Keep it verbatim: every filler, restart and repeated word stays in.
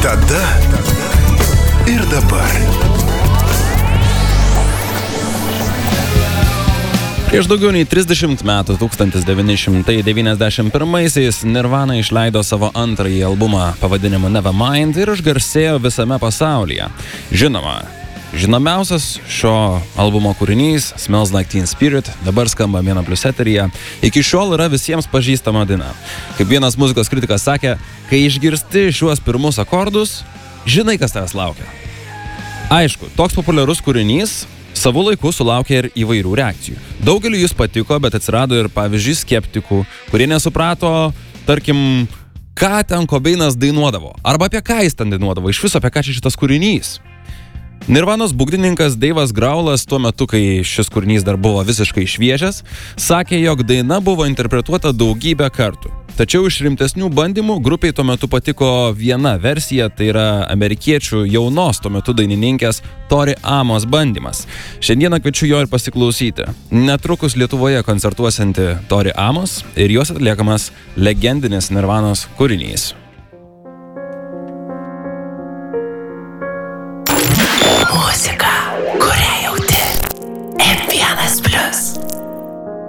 Tada ir dabar. Prieš daugiau nei trisdešimt metų, tūkstantis devyni šimtai devyniasdešimt pirmaisiais, Nirvana išleido savo antrąjį albumą pavadinimu Nevermind ir išgarsėjo visame pasaulyje. Žinoma, žinomiausias šio albumo kūrinys Smells Like Teen Spirit dabar skamba Mėno Plius eteryje. Iki šiol yra visiems pažįstama daina. Kaip vienas muzikos kritikas sakė, kai išgirsti šiuos pirmus akordus, žinai, kas tavęs laukia. Aišku, toks populiarus kūrinys savo laiku sulaukė ir įvairių reakcijų. Daugeliu jis patiko, bet atsirado ir, pavyzdžiui, skeptikų, kurie nesuprato, tarkim, ką ten Cobainas dainuodavo. Arba apie ką jis ten dainuodavo, iš viso apie ką čia šitas kūrinys. Nirvanos būgnininkas Dave'as Graulas tuo metu, kai šis kūrinys dar buvo visiškai šviežias, sakė, jog daina buvo interpretuota daugybę kartų. Tačiau iš rimtesnių bandymų grupiai tuo metu patiko viena versija, tai yra amerikiečių jaunos tuo metu dainininkės Tori Amos bandymas. Šiandieną kviečiu jo ir pasiklausyti. Netrukus Lietuvoje koncertuosianti Tori Amos ir jos atliekamas legendinis Nirvanos kūrinys. Muzika.